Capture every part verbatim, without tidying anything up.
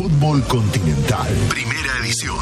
Fútbol Continental, primera edición.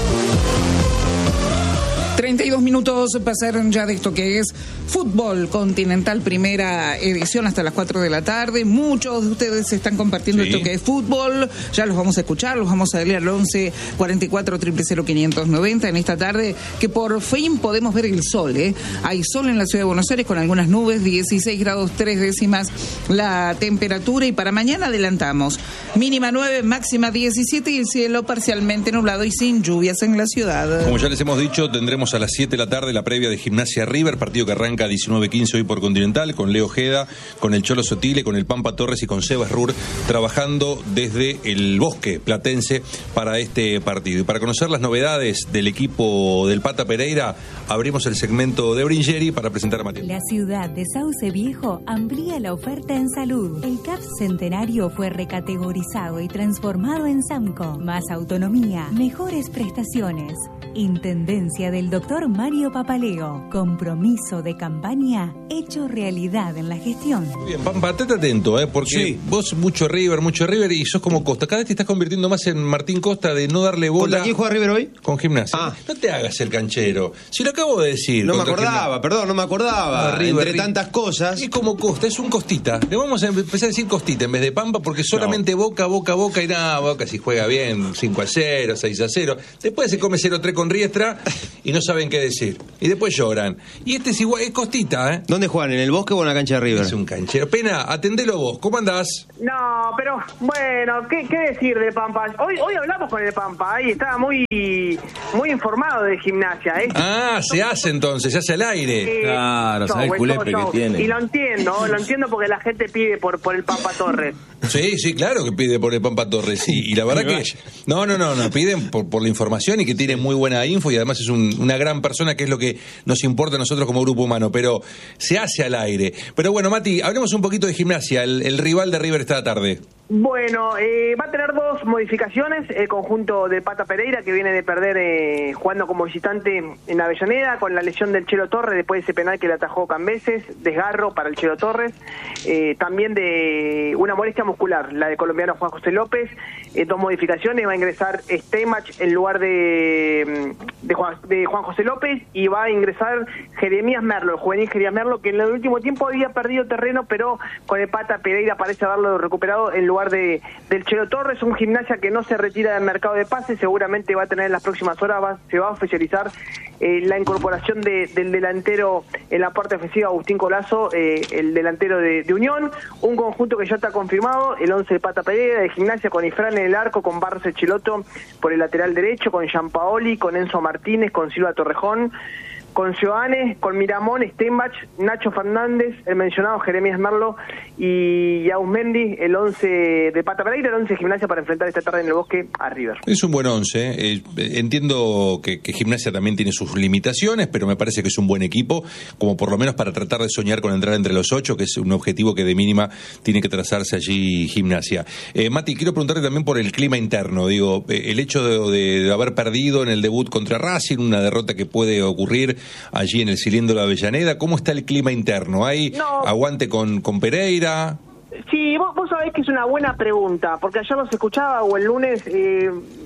treinta y dos minutos pasaron ya de esto que es Fútbol Continental, primera edición, hasta las cuatro de la tarde. Muchos de ustedes están compartiendo sí. esto que es fútbol. Ya los vamos a escuchar, los vamos a leer al once cuarenta y cuatro cero cero quinientos noventa en esta tarde que por fin podemos ver el sol. ¿eh? Hay sol en la ciudad de Buenos Aires con algunas nubes, dieciséis grados tres décimas la temperatura, y para mañana adelantamos mínima nueve, máxima diecisiete y el cielo parcialmente nublado y sin lluvias en la ciudad. Como ya les hemos dicho, tendremos a las siete de la tarde la previa de Gimnasia River, partido que arranca a diecinueve quince hoy por Continental, con Leo Ojeda, con el Cholo Sotile, con el Pampa Torres y con Sebas Rur, trabajando desde el Bosque Platense para este partido. Y para conocer las novedades del equipo del Pata Pereira, abrimos el segmento de Bringeri para presentar a Matías. La ciudad de Sauce Viejo amplía la oferta en salud. El C A P Centenario fue recategorizado y transformado en SAMCO. Más autonomía, mejores prestaciones. Intendencia del doctor Mario Papaleo. Compromiso de campaña hecho realidad en la gestión. Muy bien, Pampa, estate atento, ¿eh? porque sí. vos mucho River, mucho River y sos como Costa. Cada vez te estás convirtiendo más en Martín Costa de no darle bola. ¿Contra quién juega River hoy? Con Gimnasia. Ah. No te hagas el canchero. Si lo acabo de decir. No me acordaba, perdón, no me acordaba. No, River, Entre River. tantas cosas. Es como Costa, es un Costita. Le vamos a empezar a decir Costita en vez de Pampa, porque solamente no. Boca, Boca, Boca y nada. Boca si juega bien, cinco a cero, seis a cero. Después se come cero tres con Riestra y no saben qué decir. Y después lloran. Y este es igual, es Costita, ¿eh? ¿Dónde juegan? ¿En el Bosque o en la cancha de River? Es un canchero. Pena, atendelo vos. ¿Cómo andás? No, pero bueno, ¿qué, qué decir de Pampa? Hoy hoy hablamos con el Pampa y estaba muy muy informado de Gimnasia. ¿eh? Ah, se hace entonces, se hace al aire. Eh, claro, no, sabés el culepe que tiene. Y lo entiendo, lo entiendo porque la gente pide por, por el Pampa Torres. Sí, sí, claro que pide por el Pampa Torres, sí. Y la verdad que... No, no, no, no, piden por, por la información y que tiene muy buena info y además es un, una gran persona, que es lo que nos importa a nosotros como grupo humano, pero se hace al aire. Pero bueno, Mati, hablemos un poquito de Gimnasia, el, el rival de River esta tarde. Bueno, eh, va a tener dos modificaciones, el conjunto del Pata Pereira, que viene de perder eh, jugando como visitante en Avellaneda, con la lesión del Chelo Torres después de ese penal que le atajó Cambeses, desgarro para el Chelo Torres, eh, también de una molestia muscular, la de colombiano Juan José López, eh, dos modificaciones, va a ingresar Stemach en lugar de, de, Juan, de Juan José López, y va a ingresar Jeremías Merlo, el juvenil Jeremías Merlo, que en el último tiempo había perdido terreno, pero con el Pata Pereira parece haberlo recuperado en lugar de del Chelo Torres. Un Gimnasia que no se retira del mercado de pases, seguramente va a tener en las próximas horas, va, se va a oficializar eh, la incorporación de, del delantero en la parte ofensiva, Agustín Colazo, eh, el delantero de, de Unión, un conjunto que ya está confirmado, el once de Pata Pereira, de Gimnasia, con Ifrán en el arco, con Barros Echeloto por el lateral derecho, con Gianpaoli, con Enzo Martínez, con Silva Torrejón, con Joanes, con Miramón, Steinbach, Nacho Fernández, el mencionado Jeremías Merlo y Yausmendi, el once de Pata Pereira, el once de Gimnasia para enfrentar esta tarde en el Bosque a River. Es un buen once, eh. entiendo que, que Gimnasia también tiene sus limitaciones, pero me parece que es un buen equipo, como por lo menos para tratar de soñar con entrar entre los ocho, que es un objetivo que de mínima tiene que trazarse allí Gimnasia. Eh, Mati, quiero preguntarte también por el clima interno, digo, eh, el hecho de, de, de haber perdido en el debut contra Racing, una derrota que puede ocurrir allí en el cilindro de Avellaneda. ¿Cómo está el clima interno? ¿Hay no. aguante con, con Pereira? Sí, vos, vos sabés que es una buena pregunta, porque ayer los escuchaba o el lunes, eh,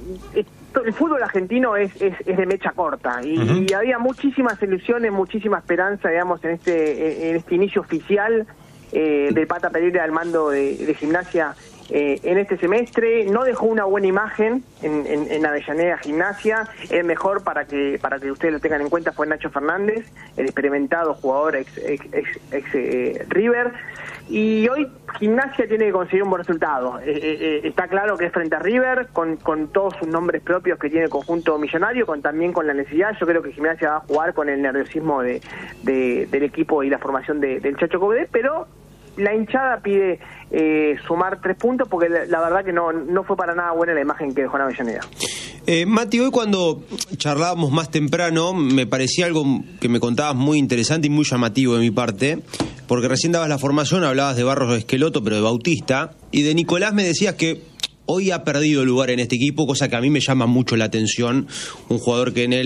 el fútbol argentino es, es, es de mecha corta y, uh-huh. y había muchísimas ilusiones, muchísima esperanza, digamos, en este, en este inicio oficial eh, del Pata Pereira al mando de, de Gimnasia. Eh, en este semestre no dejó una buena imagen en, en, en Avellaneda Gimnasia. El mejor, para que para que ustedes lo tengan en cuenta, fue Nacho Fernández, el experimentado jugador ex, ex, ex, ex eh, River, y hoy Gimnasia tiene que conseguir un buen resultado. Eh, eh, está claro que es frente a River, con, con todos sus nombres propios que tiene el conjunto millonario, con también con la necesidad. Yo creo que Gimnasia va a jugar con el nerviosismo de, de, del equipo y la formación de, del Chacho Coudet, pero la hinchada pide eh, sumar tres puntos porque la, la verdad que no, no fue para nada buena la imagen que dejó en Avellaneda. Eh, Mati, hoy cuando charlábamos más temprano me parecía algo que me contabas muy interesante y muy llamativo de mi parte, porque recién dabas la formación, hablabas de Barros Esqueloto, pero de Bautista, y de Nicolás me decías que hoy ha perdido lugar en este equipo, cosa que a mí me llama mucho la atención, un jugador que en el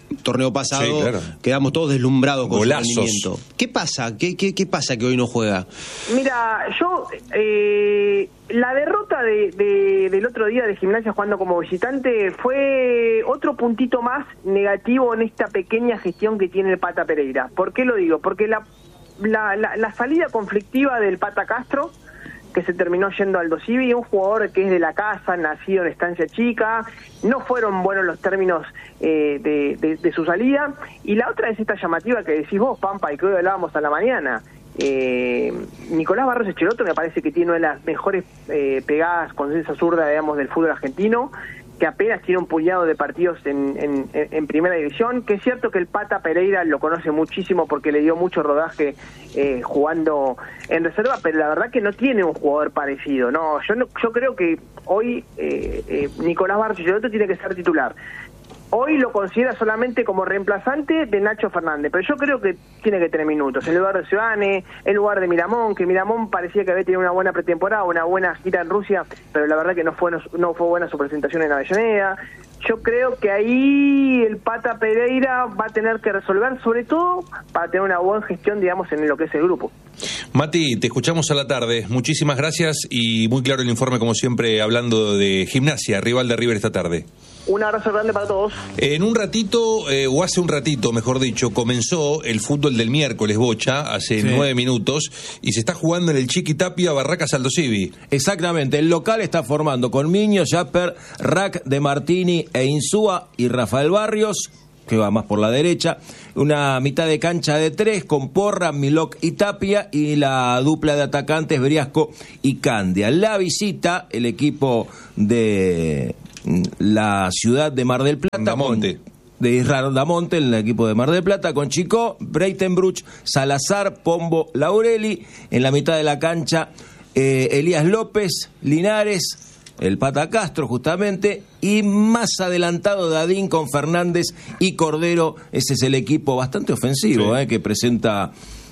torneo pasado Sí, claro. quedamos todos deslumbrados con Golazos. su rendimiento. ¿Qué pasa? ¿Qué, qué, qué pasa que hoy no juega? Mira, yo, eh, la derrota de, de- del otro día de Gimnasia jugando como visitante fue otro puntito más negativo en esta pequeña gestión que tiene el Pata Pereira. ¿Por qué lo digo? Porque la, la, la, la salida conflictiva del Pata Castro, que se terminó yendo al Aldo Civi, un jugador que es de la casa, nacido en Estancia Chica, no fueron buenos los términos eh, de, de, de su salida, y la otra es esta llamativa que decís vos, Pampa, y que hoy hablábamos a la mañana. Eh, Nicolás Barros Echeloto me parece que tiene una de las mejores eh, pegadas con esa zurda, digamos, del fútbol argentino, que apenas tiene un puñado de partidos en, en, en primera división, que es cierto que el Pata Pereira lo conoce muchísimo porque le dio mucho rodaje eh, jugando en reserva, pero la verdad que no tiene un jugador parecido. No, yo no, yo creo que hoy eh, eh, Nicolás Barros Echeloto tiene que ser titular. Hoy lo considera solamente como reemplazante de Nacho Fernández, pero yo creo que tiene que tener minutos. En lugar de Ciudadane, en lugar de Miramón, que Miramón parecía que había tenido una buena pretemporada, una buena gira en Rusia, pero la verdad que no fue, no, no fue buena su presentación en Avellaneda. Yo creo que ahí el Pata Pereira va a tener que resolver, sobre todo para tener una buena gestión, digamos, en lo que es el grupo. Mati, te escuchamos a la tarde. Muchísimas gracias y muy claro el informe, como siempre, hablando de Gimnasia, rival de River esta tarde. Un abrazo grande para todos. En un ratito, eh, o hace un ratito, mejor dicho, comenzó el fútbol del miércoles, Bocha, hace Sí. nueve minutos, y se está jugando en el Chiqui Tapia, Barracas Aldo Civi. Exactamente, el local está formando con Miño, Japper, Rack de Martini e Insúa y Rafael Barrios, que va más por la derecha, una mitad de cancha de tres con Porra, Milok y Tapia, y la dupla de atacantes Briasco y Candia. La visita, el equipo de la ciudad de Mar del Plata, Damonte. con- de Israel Damonte, el equipo de Mar del Plata, con Chico, Breitenbruch, Salazar, Pombo, Laureli, en la mitad de la cancha eh, Elías López, Linares, el Pata Castro justamente, y más adelantado Dadín con Fernández y Cordero. Ese es el equipo bastante ofensivo Sí. eh, que presenta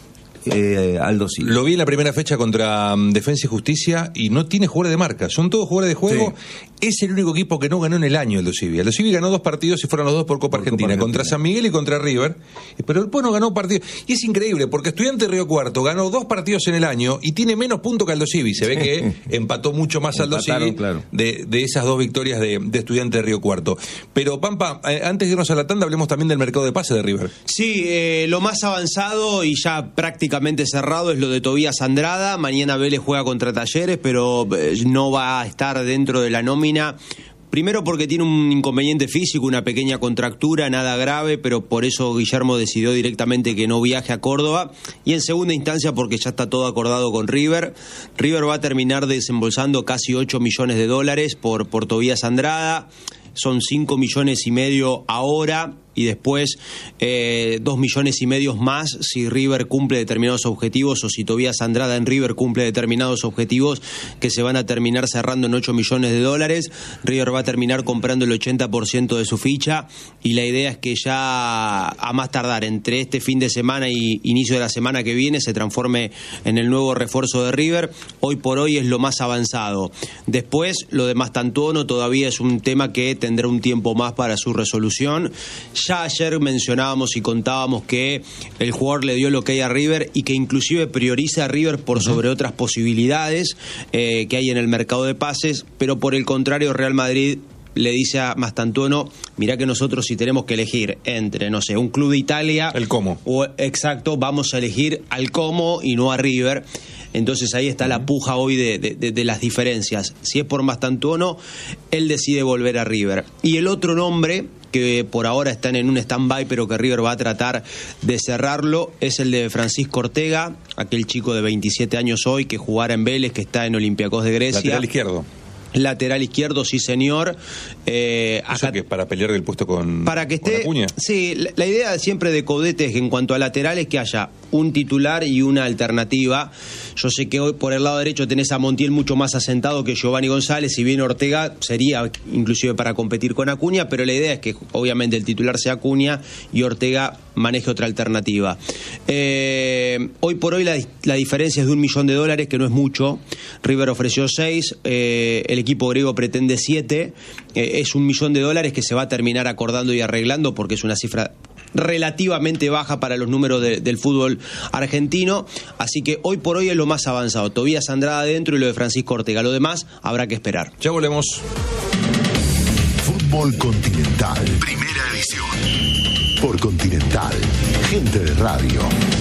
eh, Aldo Civi. Lo vi en la primera fecha contra um, Defensa y Justicia y no tiene jugadores de marca, son todos jugadores de juego. Es el único equipo que no ganó en el año, Aldo Civi. Aldo Civi ganó dos partidos y fueron los dos por Copa, Por Argentina, Copa contra Argentina. San Miguel y contra River, pero después no ganó partidos. Y es increíble, porque Estudiante Río Cuarto ganó dos partidos en el año y tiene menos puntos que Aldo Civi. Se ve que empató mucho más Aldo Empataron, Civi claro. de, de esas dos victorias de, de Estudiante de Río Cuarto. Pero, Pampa, eh, antes de irnos a la tanda, hablemos también del mercado de pase de River. Sí, eh, lo más avanzado y ya prácticamente cerrado es lo de Tobías Andrada. Mañana Vélez juega contra Talleres, pero eh, no va a estar dentro de la nómina. Primero porque tiene un inconveniente físico, una pequeña contractura, nada grave, pero por eso Guillermo decidió directamente que no viaje a Córdoba. Y en segunda instancia porque ya está todo acordado con River. River va a terminar desembolsando casi ocho millones de dólares por, por Tobías Andrada. Son cinco millones y medio ahora y después eh, dos millones y medio más si River cumple determinados objetivos o si Tobías Andrada en River cumple determinados objetivos que se van a terminar cerrando en ocho millones de dólares. River va a terminar comprando el ochenta por ciento de su ficha y la idea es que ya a más tardar entre este fin de semana y inicio de la semana que viene se transforme en el nuevo refuerzo de River. Hoy por hoy es lo más avanzado. Después lo de Mastantuono todavía es un tema que tendrá un tiempo más para su resolución. Ya ayer mencionábamos y contábamos que el jugador le dio el ok a River y que inclusive prioriza a River por sobre otras posibilidades eh, que hay en el mercado de pases, pero por el contrario Real Madrid le dice a Mastantuono, mirá que nosotros si tenemos que elegir entre, no sé, un club de Italia... El Como. O, exacto, vamos a elegir al Como y no a River. Entonces ahí está la puja hoy de, de, de, de las diferencias. Si es por Mastantuono, él decide volver a River. Y el otro nombre que por ahora están en un stand-by, pero que River va a tratar de cerrarlo, es el de Francisco Ortega, aquel chico de veintisiete años hoy que jugara en Vélez, que está en Olympiacos de Grecia. Lateral izquierdo. Lateral izquierdo, sí señor. Eh, ¿Eso acá, que es para pelear el puesto con, para que con esté, Acuña? sí, la, la idea siempre de Caudete es que en cuanto a laterales que haya un titular y una alternativa. Yo sé que hoy por el lado derecho tenés a Montiel mucho más asentado que Giovanni González, si bien Ortega sería inclusive para competir con Acuña, pero la idea es que obviamente el titular sea Acuña y Ortega maneje otra alternativa. Eh, hoy por hoy la, la diferencia es de un millón de dólares, que no es mucho. River ofreció seis, eh, el equipo griego pretende siete. Eh, es un millón de dólares que se va a terminar acordando y arreglando porque es una cifra relativamente baja para los números de, del fútbol argentino, así que hoy por hoy es lo más avanzado. Tobías Andrada adentro y lo de Francisco Ortega. Lo demás habrá que esperar. Ya volvemos. Fútbol Continental, primera edición. Por Continental, gente de radio.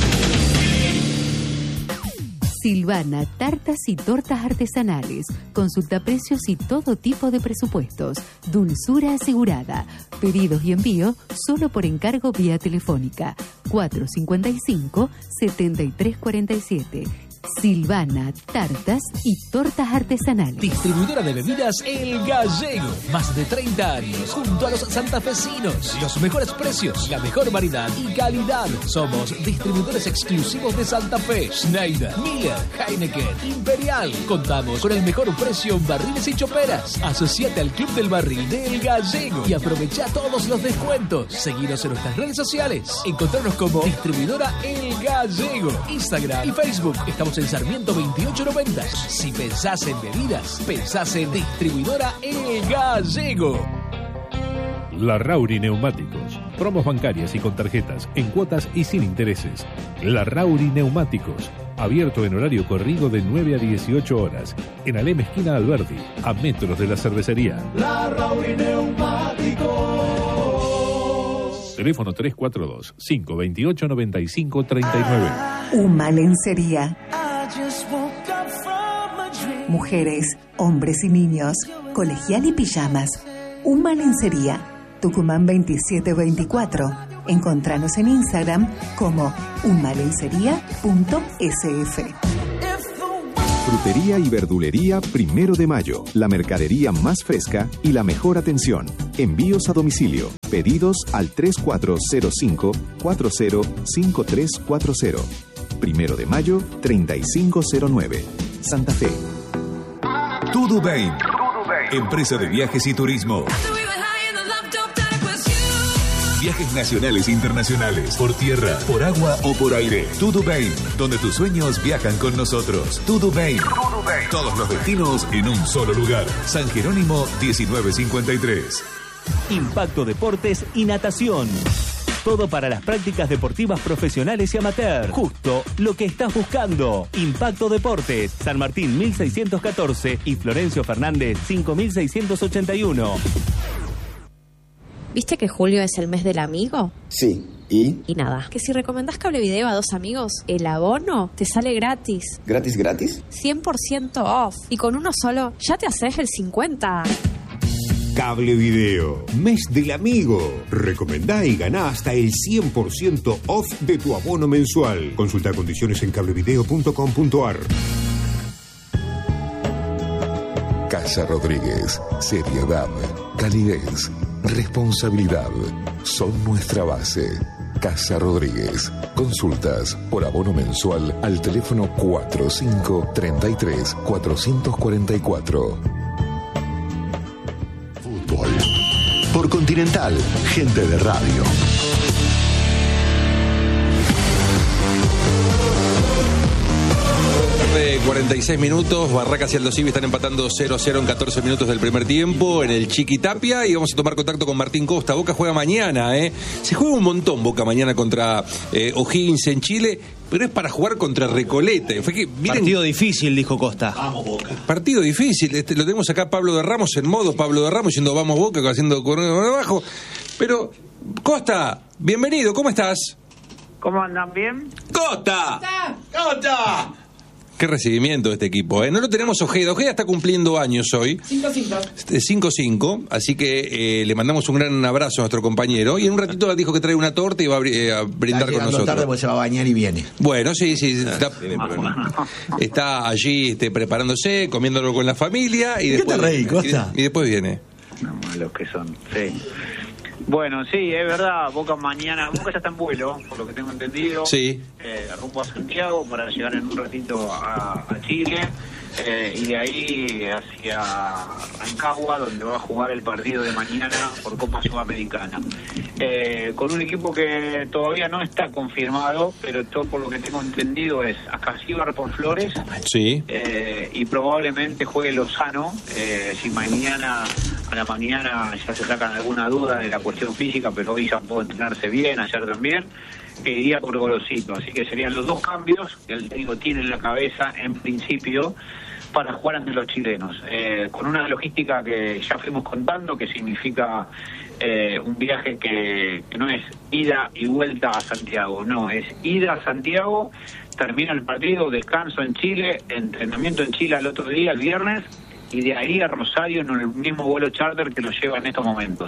Silvana, tartas y tortas artesanales. Consulta precios y todo tipo de presupuestos. Dulzura asegurada. Pedidos y envío solo por encargo vía telefónica. cuatro cinco cinco, siete tres cuatro siete. Silvana, tartas y tortas artesanales. Distribuidora de bebidas El Gallego. Más de treinta años junto a los santafesinos. Los mejores precios, la mejor variedad y calidad. Somos distribuidores exclusivos de Santa Fe, Schneider, Miller, Heineken, Imperial. Contamos con el mejor precio en barriles y choperas. Asociate al Club del Barril de El Gallego y aprovecha todos los descuentos. Seguinos en nuestras redes sociales. Encontrarnos como Distribuidora El Gallego. Instagram y Facebook. Estamos en Sarmiento veintiocho noventa. Si pensás en bebidas, pensás en Distribuidora El Gallego. Larrauri Neumáticos. Promos bancarias y con tarjetas, en cuotas y sin intereses. Larrauri Neumáticos. Abierto en horario corrido de nueve a dieciocho horas. En Alem esquina Alberdi, a metros de la cervecería. Larrauri Neumáticos. Teléfono tres cuatro dos, cinco dos ocho, nueve cinco tres nueve. Uma Lencería. Mujeres, hombres y niños, colegial y pijamas. Uma Lencería, Tucumán veintisiete veinticuatro. Encontranos en Instagram como umalencería punto s f. Frutería y verdulería Primero de Mayo. La mercadería más fresca y la mejor atención. Envíos a domicilio. Pedidos al tres cuatro cero cinco, cuatro cero cinco tres cuatro cero. Primero de Mayo, treinta y cinco cero nueve. Santa Fe. Tudo Bem. Empresa de viajes y turismo. Viajes nacionales e internacionales, por tierra, por agua o por aire. Tudo Bem, donde tus sueños viajan con nosotros. Tudo Bem. Todos los destinos en un solo lugar. San Jerónimo diecinueve cincuenta y tres. Impacto Deportes y Natación. Todo para las prácticas deportivas profesionales y amateur. Justo lo que estás buscando. Impacto Deportes, San Martín mil seiscientos catorce y Florencio Fernández cinco mil seiscientos ochenta y uno. ¿Viste que julio es el mes del amigo? Sí, ¿y? Y nada, que si recomendás Cable Video a dos amigos, el abono te sale gratis. ¿Gratis, gratis? cien por ciento off. Y con uno solo, ya te haces el cincuenta. Cable Video, mes del amigo. Recomendá y ganá hasta el cien por ciento off de tu abono mensual. Consulta condiciones en cablevideo punto com punto a r. Casa Rodríguez. Seriedad, calidez, responsabilidad son nuestra base. Casa Rodríguez. Consultas por abono mensual al teléfono cuatro cinco tres tres, cuatro cuatro cuatro. Fútbol. Por Continental, gente de radio. cuarenta y seis minutos, Barracas y Aldo Civi están empatando cero a cero en catorce minutos del primer tiempo en el Chiquitapia y vamos a tomar contacto con Martín Costa. Boca juega mañana, ¿eh? Se juega un montón Boca mañana contra eh, O'Higgins en Chile, pero es para jugar contra Recoleta. Fue que, miren, partido difícil, dijo Costa. Vamos Boca. Partido difícil, este, lo tenemos acá Pablo de Ramos en modo Pablo de Ramos diciendo vamos Boca, haciendo correo abajo. Pero, Costa, bienvenido, ¿cómo estás? ¿Cómo andan? ¿Bien? ¡Costa! ¡Costa! Qué recibimiento de este equipo, ¿eh? No lo tenemos Ojeda. Ojeda está cumpliendo años hoy. cinco cinco. cinco cinco, así que eh, le mandamos un gran abrazo a nuestro compañero. Y en un ratito dijo que trae una torta y va a, eh, a brindar con nosotros. Tarde porque se va a bañar y viene. Bueno, sí, sí. Está, está allí este, preparándose, comiéndolo con la familia. Y ¿Qué después, te reí, Costa? Y, y después viene. No, malos que son, sí. Bueno, sí, es verdad, Boca mañana, Boca ya está en vuelo, por lo que tengo entendido. Sí. Eh, rumbo a Santiago para llegar en un ratito a, a Chile. Eh, y de ahí hacia Rancagua, donde va a jugar el partido de mañana por Copa Sudamericana. Eh, con un equipo que todavía no está confirmado, pero todo por lo que tengo entendido es Ascasíbar por Flores. Sí. Eh, y probablemente juegue Lozano, eh, si mañana a la mañana ya se sacan alguna duda de la cuestión física, pero hoy ya pudo entrenarse bien, ayer también, que iría por Gorosito. Así que serían los dos cambios que el técnico tiene en la cabeza, en principio, para jugar ante los chilenos, eh, con una logística que ya fuimos contando, que significa eh, un viaje que, que no es ida y vuelta a Santiago, no, es ida a Santiago, termina el partido, descanso en Chile, entrenamiento en Chile al otro día, el viernes, y de ahí a Rosario en el mismo vuelo charter que lo lleva en estos momentos,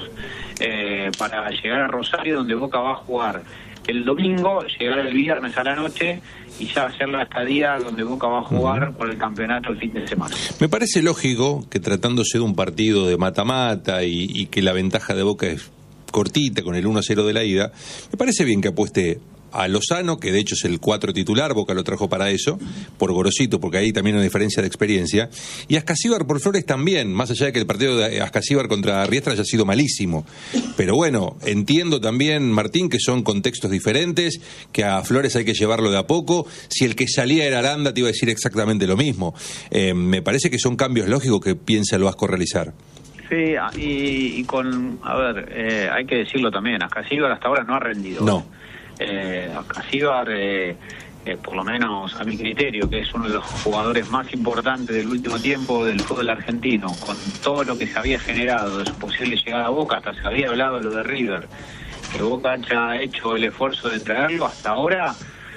eh, para llegar a Rosario, donde Boca va a jugar el domingo, llegar el viernes a la noche y ya hacer la estadía donde Boca va a jugar por el campeonato el fin de semana. Me parece lógico que, tratándose de un partido de mata-mata y, y que la ventaja de Boca es cortita con el uno a cero de la ida, me parece bien que apueste a Lozano, que de hecho es el cuatro titular, Boca lo trajo para eso, por Gorosito, porque ahí también hay una diferencia de experiencia, y Ascasíbar por Flores también, más allá de que el partido de Ascasíbar contra Riestra haya sido malísimo. Pero bueno, entiendo también, Martín, que son contextos diferentes, que a Flores hay que llevarlo de a poco. Si el que salía era Aranda, te iba a decir exactamente lo mismo. Eh, me parece que son cambios lógicos que piensa el Vasco realizar. Sí, y, y con, a ver, eh, hay que decirlo también, Ascasíbar hasta ahora no ha rendido. No. Eh, Ascasíbar, eh, eh, por lo menos a mi criterio, que es uno de los jugadores más importantes del último tiempo del fútbol argentino, con todo lo que se había generado de su posible llegada a Boca, hasta se había hablado de lo de River, que Boca ya ha hecho el esfuerzo de traerlo, hasta ahora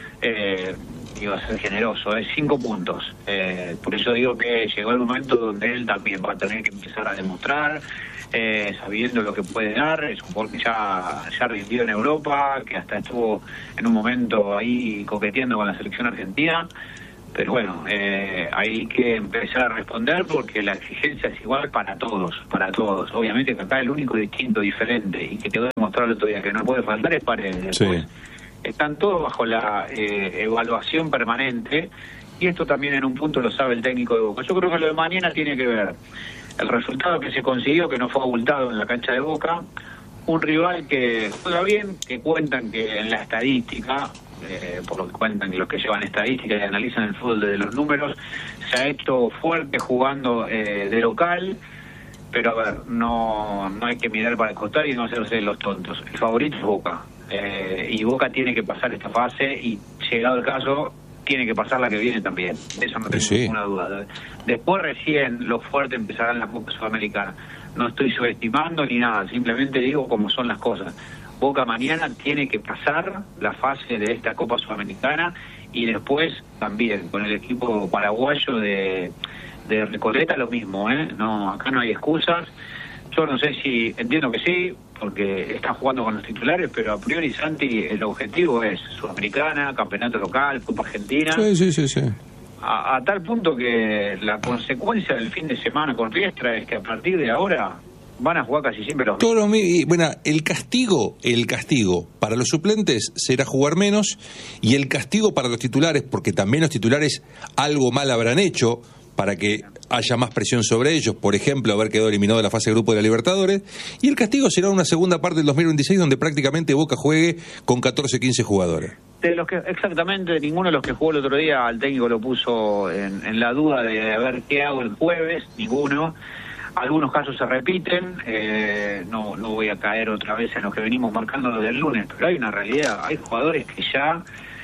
eh, iba a ser generoso, es eh, cinco puntos. Eh, por eso digo que llegó el momento donde él también va a tener que empezar a demostrar, Eh, sabiendo lo que puede dar. Es un jugador que ya, ya rindió en Europa, que hasta estuvo en un momento ahí coqueteando con la selección argentina, pero bueno, eh, hay que empezar a responder porque la exigencia es igual para todos, para todos. Obviamente que acá el único distinto, diferente, y que quedó demostrado el otro día que no puede faltar es Paredes. Sí. Están todos bajo la eh, evaluación permanente, y esto también en un punto lo sabe el técnico de Boca. Yo creo que lo de mañana tiene que ver el resultado que se consiguió, que no fue abultado en la cancha de Boca, un rival que juega bien, que cuentan que en la estadística, eh, por lo que cuentan los que llevan estadística y analizan el fútbol desde los números, se ha hecho fuerte jugando eh, de local, pero a ver, no, no hay que mirar para el costado y no hacerse los tontos. El favorito es Boca, eh, y Boca tiene que pasar esta fase y, llegado el caso, tiene que pasar la que viene también, de eso no tengo sí. ninguna duda. Después recién lo fuerte empezará en la Copa Sudamericana. No estoy subestimando ni nada, simplemente digo cómo son las cosas. Boca mañana tiene que pasar la fase de esta Copa Sudamericana y después también con el equipo paraguayo de, de Recoleta lo mismo, ¿eh? No, acá no hay excusas. Yo no sé si, entiendo que sí, porque está jugando con los titulares, pero a priori, Santi, el objetivo es Sudamericana, campeonato local, Copa Argentina. Sí, sí, sí, sí. A, a tal punto que la consecuencia del fin de semana con Riestra es que a partir de ahora van a jugar casi siempre los... Todos los y, bueno, el castigo, el castigo para los suplentes será jugar menos, y el castigo para los titulares, porque también los titulares algo mal habrán hecho para que haya más presión sobre ellos, por ejemplo, haber quedado eliminado de la fase de grupo de la Libertadores, y el castigo será una segunda parte del dos mil veintiséis donde prácticamente Boca juegue con catorce, quince jugadores. De los que, exactamente, ninguno de los que jugó el otro día al técnico lo puso en, en la duda de a ver qué hago el jueves, ninguno. Algunos casos se repiten, eh, no, no voy a caer otra vez en los que venimos marcando desde el lunes, pero hay una realidad, hay jugadores que ya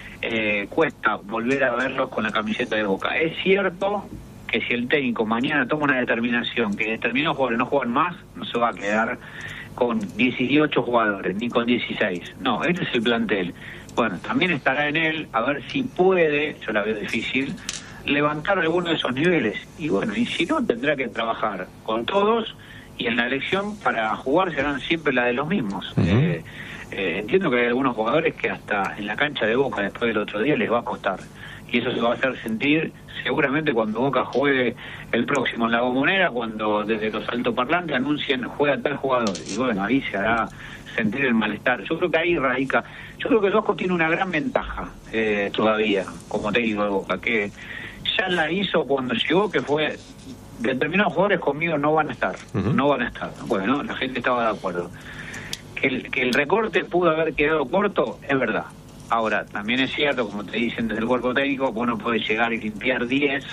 eh, cuesta volver a verlos con la camiseta de Boca. Es cierto que si el técnico mañana toma una determinación que determinados jugadores no juegan más, no se va a quedar con dieciocho jugadores, ni con dieciséis. No, este es el plantel. Bueno, también estará en él a ver si puede, yo la veo difícil, levantar alguno de esos niveles. Y bueno, y si no, tendrá que trabajar con todos, y en la elección para jugar serán siempre la de los mismos. Uh-huh. eh, eh, entiendo que hay algunos jugadores que hasta en la cancha de Boca después del otro día les va a costar. y eso se va a hacer sentir seguramente cuando Boca juegue el próximo en la Bombonera, cuando desde los altoparlantes anuncien juega tal jugador, y bueno, ahí se hará sentir el malestar. Yo creo que ahí radica, yo creo que el Vasco tiene una gran ventaja eh, todavía como técnico de Boca, que ya la hizo cuando llegó, que fue determinados jugadores conmigo no van a estar, uh-huh. no van a estar. Bueno, la gente estaba de acuerdo. Que el, que el recorte pudo haber quedado corto, es verdad. Ahora, también es cierto, como te dicen desde el cuerpo técnico, vos no podés llegar y limpiar diez,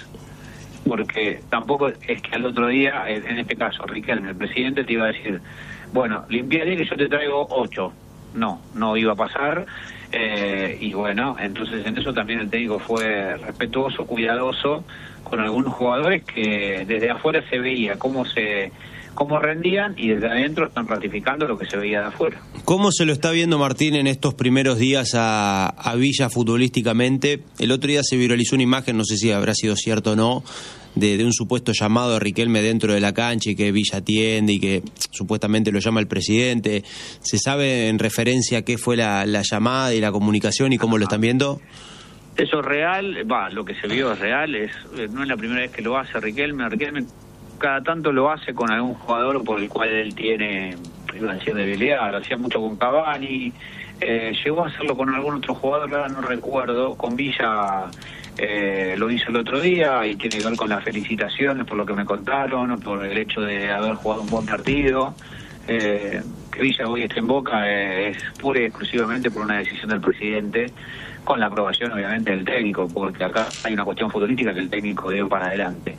porque tampoco es que al otro día, en este caso, Riquelme, el presidente, te iba a decir, bueno, limpia diez y yo te traigo ocho. No, no iba a pasar. Eh, y bueno, entonces en eso también el técnico fue respetuoso, cuidadoso con algunos jugadores que desde afuera se veía cómo se cómo rendían, y desde adentro están ratificando lo que se veía de afuera. ¿Cómo se lo está viendo, Martín, en estos primeros días a, a Villa futbolísticamente? El otro día se viralizó una imagen, no sé si habrá sido cierto o no, de, de un supuesto llamado de Riquelme dentro de la cancha y que Villa atiende y que supuestamente lo llama el presidente. ¿Se sabe en referencia a qué fue la, la llamada y la comunicación y cómo lo están viendo? Eso es real, va, lo que se vio es real, es no es la primera vez que lo hace Riquelme. Riquelme cada tanto lo hace con algún jugador por el cual él tiene, iba a decir, debilidad. Lo hacía mucho con Cavani, eh, llegó a hacerlo con algún otro jugador, ahora no recuerdo. Con Villa eh, lo hizo el otro día y tiene que ver con las felicitaciones por lo que me contaron, por el hecho de haber jugado un buen partido. Eh, que Villa hoy esté en Boca eh, es pura y exclusivamente por una decisión del presidente, con la aprobación obviamente del técnico, porque acá hay una cuestión futbolística que el técnico dio para adelante.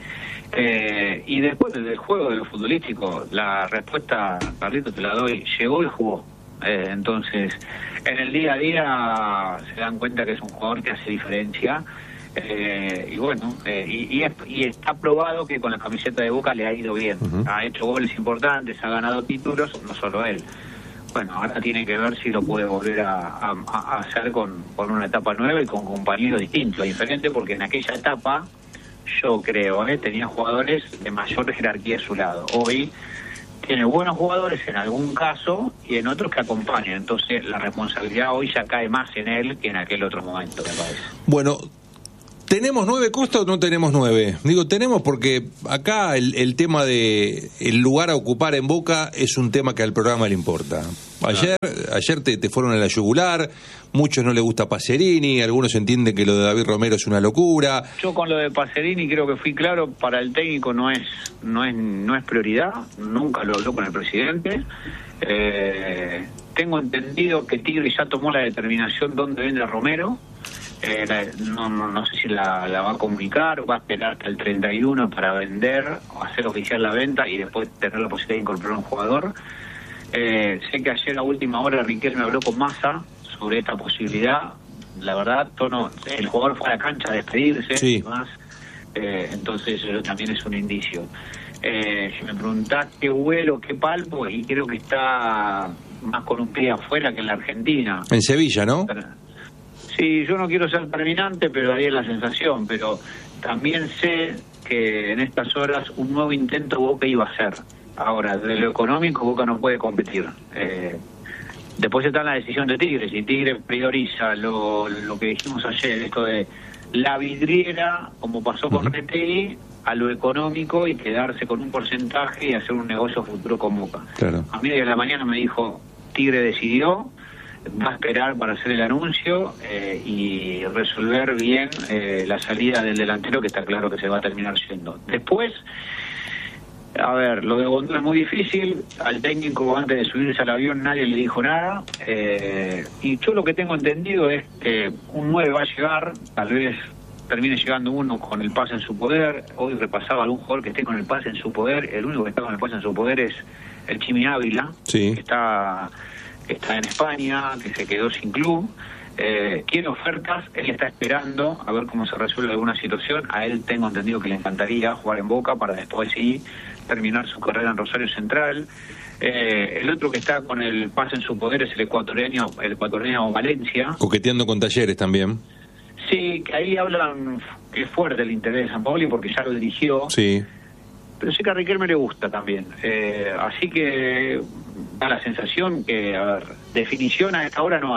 Eh, y después del juego de lo futbolístico, la respuesta, Carlito, te la doy, llegó y jugó. Eh, entonces, en el día a día se dan cuenta que es un jugador que hace diferencia. Eh, y bueno, eh, y, y, es, y está probado que con la camiseta de Boca le ha ido bien. Uh-huh. Ha hecho goles importantes, ha ganado títulos, no solo él. Bueno, ahora tiene que ver si lo puede volver a, a, a hacer con, con una etapa nueva y con compañeros distintos, diferente, porque en aquella etapa, yo creo, ¿eh? tenía jugadores de mayor jerarquía a su lado. Hoy tiene buenos jugadores en algún caso y en otros que acompañan. Entonces la responsabilidad hoy ya cae más en él que en aquel otro momento, me parece. Bueno, ¿tenemos nueve costas o no tenemos nueve? Digo, tenemos porque acá el, el tema de el lugar a ocupar en Boca es un tema que al programa le importa. Ayer, ayer te, te fueron a la yugular, muchos no les gusta Pacerini, algunos entienden que lo de David Romero es una locura. Yo con lo de Pacerini creo que fui claro, para el técnico no es no es no es prioridad, nunca lo habló con el presidente. Eh, tengo entendido que Tigre ya tomó la determinación dónde vende a Romero. Eh, la, no, no, no sé si la, la va a comunicar, va a esperar hasta el treinta y uno para vender, hacer oficial la venta y después tener la posibilidad de incorporar un jugador. Eh, sé que ayer a última hora Riquelme habló con Massa sobre esta posibilidad. La verdad, tono, el jugador fue a la cancha a despedirse, sí. y más, eh, entonces eso también es un indicio. Eh, si me preguntás qué vuelo, qué palpo, y creo que está más con un pie afuera que en la Argentina. En Sevilla, ¿no? Pero, sí, yo no quiero ser terminante, pero daría la sensación, pero también sé que en estas horas un nuevo intento Boca iba a hacer. Ahora, de lo económico, Boca no puede competir. Eh, después está la decisión de Tigre. Si Tigre prioriza lo, lo que dijimos ayer, esto de la vidriera, como pasó con uh-huh. Retegui, a lo económico y quedarse con un porcentaje y hacer un negocio futuro con Boca. Claro. A mí de la mañana me dijo, Tigre decidió, va a esperar para hacer el anuncio eh, y resolver bien eh, la salida del delantero, que está claro que se va a terminar siendo. Después, a ver, lo de Bondú es muy difícil. Al técnico, antes de subirse al avión, nadie le dijo nada. Eh, y yo lo que tengo entendido es que un nueve va a llegar, tal vez termine llegando uno con el pase en su poder. Hoy repasaba algún jugador que esté con el pase en su poder. El único que está con el pase en su poder es el Chimi Ávila, sí. que está... que está en España, que se quedó sin club, eh, tiene ofertas, él está esperando a ver cómo se resuelve alguna situación. A él tengo entendido que le encantaría jugar en Boca para después sí terminar su carrera en Rosario Central. Eh, el otro que está con el pase en su poder es el ecuatoriano, el ecuatoriano Valencia. Coqueteando con Talleres también. Sí, que ahí hablan que es fuerte el interés de San Paoli porque ya lo dirigió. Sí. Pero sé que a Riquelme le gusta también. Eh, así que da la sensación que, a ver, definición a esta hora no hay.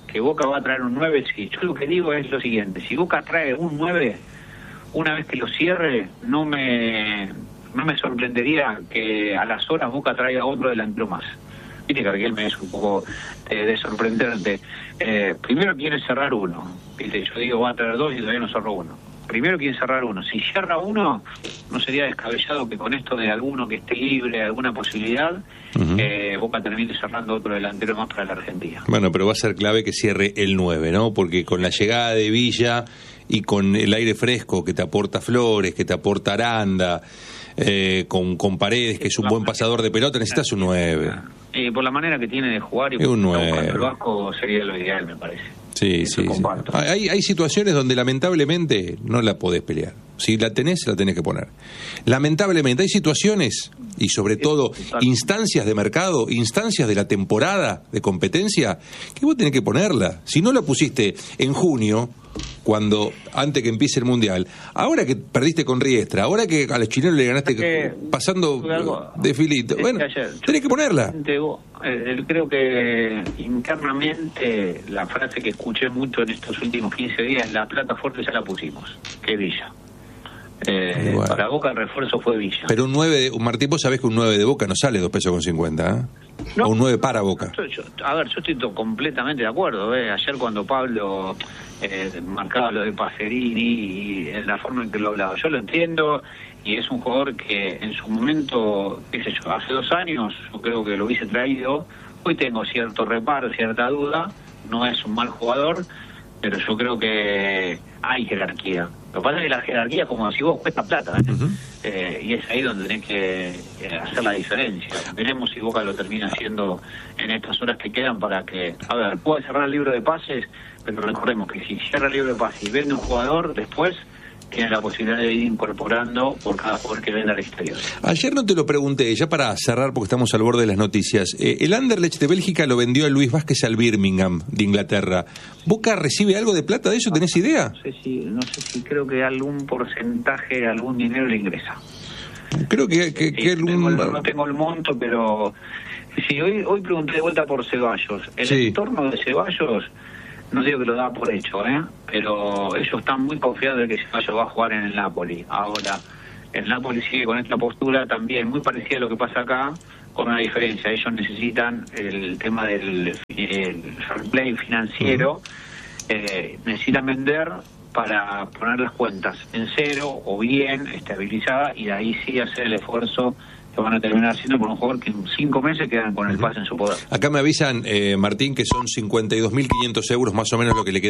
que Boca va a traer un nueve, sí. Yo lo que digo es lo siguiente, si Boca trae un nueve, una vez que lo cierre, no me no me sorprendería que a las horas Boca traiga otro delantero más. Viste que Riquelme es un poco eh, de sorprenderte. Eh, primero quiere cerrar uno. ¿Viste? Yo digo, va a traer dos y todavía no cerró uno. Primero quiere cerrar uno. Si cierra uno, no sería descabellado que con esto de alguno que esté libre, alguna posibilidad, uh-huh. eh, Boca termine cerrando otro delantero más para la Argentina. Bueno, pero va a ser clave que cierre el nueve, ¿no? Porque con la llegada de Villa y con el aire fresco que te aporta Flores, que te aporta Aranda, eh, con, con Paredes, que es un buen pasador de pelota, necesitas un nueve. Y por la manera que tiene de jugar y por un nueve. El Vasco sería lo ideal, me parece. Sí, sí, sí. Hay, hay situaciones donde lamentablemente no la podés pelear. Si la tenés, la tenés que poner. Lamentablemente hay situaciones, y sobre todo instancias de mercado, instancias de la temporada de competencia, que vos tenés que ponerla. Si no la pusiste en junio, cuando antes que empiece el Mundial, ahora que perdiste con Riestra, ahora que a los chilenos le ganaste que, pasando de filito, bueno, tenés que ponerla. Eh, creo que internamente la frase que escuché mucho en estos últimos quince días, la plata fuerte ya la pusimos, que Villa. Eh, bueno. Para Boca el refuerzo fue Villa. Pero un nueve, de, Martín, vos sabés que un nueve de Boca no sale dos pesos con cincuenta, ¿eh? No, o un nueve para Boca. Yo, yo, a ver, yo estoy completamente de acuerdo, ¿eh? Ayer cuando Pablo eh, marcaba lo de Pacerini y en la forma en que lo hablaba, yo lo entiendo, y es un jugador que en su momento, qué sé yo, hace dos años yo creo que lo hubiese traído. Hoy tengo cierto reparo, cierta duda, no es un mal jugador, pero yo creo que hay jerarquía. Lo que pasa es que la jerarquía, como decís vos, cuesta plata, ¿eh? Uh-huh. Eh, y es ahí donde tenés que eh, hacer la diferencia. Veremos si Boca lo termina haciendo en estas horas que quedan para que, a ver, puede cerrar el libro de pases, pero recordemos que si cierra el libro de pases y vende un jugador, después tiene la posibilidad de ir incorporando por cada jugador que venda al exterior. Ayer no te lo pregunté, ya para cerrar porque estamos al borde de las noticias. Eh, el Anderlecht de Bélgica lo vendió a Luis Vázquez al Birmingham de Inglaterra. ¿Boca recibe algo de plata de eso? ¿Tenés idea? No sé si, no sé si creo que algún porcentaje, algún dinero le ingresa. Creo que... que, sí, que no, tengo, no tengo el monto, pero... Sí, hoy, hoy pregunté de vuelta por Ceballos. El sí. entorno de Ceballos... No digo que lo da por hecho, ¿eh? Pero ellos están muy confiados de que Ceballos va a jugar en el Napoli. Ahora, el Napoli sigue con esta postura también muy parecida a lo que pasa acá, con una diferencia. Ellos necesitan el tema del el fair play financiero, uh-huh. eh, necesitan vender para poner las cuentas en cero o bien estabilizadas y de ahí sí hacer el esfuerzo que van a terminar haciendo por un jugador que en cinco meses quedan con el pase en su poder. Acá me avisan, eh, Martín, que son cincuenta y dos mil quinientos euros más o menos lo que le queda